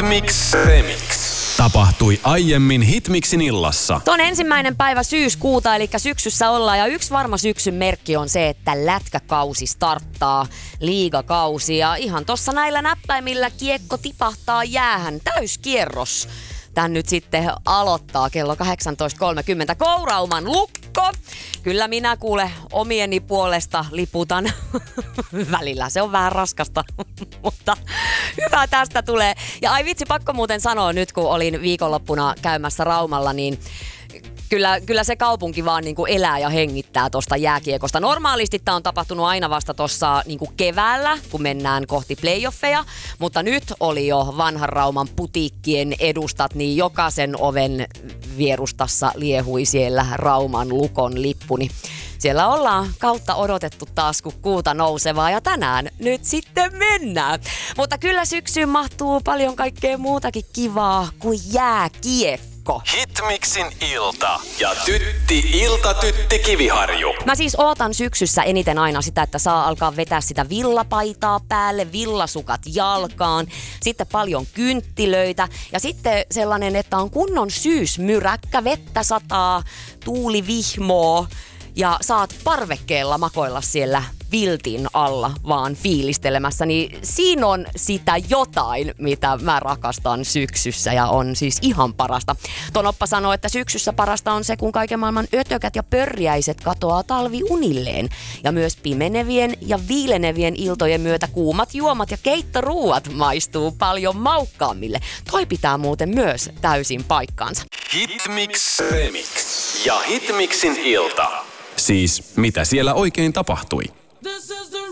Hitmix Remix. Tapahtui aiemmin Hitmixin illassa. On 1. päivä syyskuuta, eli syksyssä ollaan. Ja yksi varma syksyn merkki on se, että lätkäkausi starttaa, liigakausi. Ja ihan tossa näillä näppäimillä kiekko tipahtaa jäähän. Täyskierros. Tän nyt sitten aloittaa kello 18.30. Kourauman Lukko. Kyllä minä kuule omieni puolesta liputan. Välillä se on vähän raskasta, mutta hyvä tästä tulee. Ja ai vitsi, pakko muuten sanoa nyt, kun olin viikonloppuna käymässä Raumalla, niin Kyllä se kaupunki vaan niin kuin elää ja hengittää tuosta jääkiekosta. Normaalisti tämä on tapahtunut aina vasta tuossa niin kuin keväällä, kun mennään kohti playoffeja. Mutta nyt oli jo vanhan Rauman putiikkien edustat, niin jokaisen oven vierustassa liehui siellä Rauman Lukon lippu. Niin siellä ollaan kautta odotettu taas, kun kuuta nousevaa, ja tänään nyt sitten mennään. Mutta kyllä syksyyn mahtuu paljon kaikkea muutakin kivaa kuin jääkiekko. Hitmixin ilta ja Tytti Kiviharju. Mä siis ootan syksyssä eniten aina sitä, että saa alkaa vetää sitä villapaitaa päälle, villasukat jalkaan, sitten paljon kynttilöitä ja sitten sellainen, että on kunnon syysmyräkkä, vettä sataa, tuuli vihmoo ja saat parvekkeella makoilla siellä viltin alla vaan fiilistelemässä, niin siinä on sitä jotain, mitä mä rakastan syksyssä ja on siis ihan parasta. Tonoppa sanoo, että syksyssä parasta on se, kun kaiken maailman ötökät ja pörjäiset katoaa talviunilleen. Ja myös pimenevien ja viilenevien iltojen myötä kuumat juomat ja keittoruuat maistuu paljon maukkaammille. Toi pitää muuten myös täysin paikkaansa. Hitmix Remix ja Hitmixin ilta. Siis mitä siellä oikein tapahtui? This is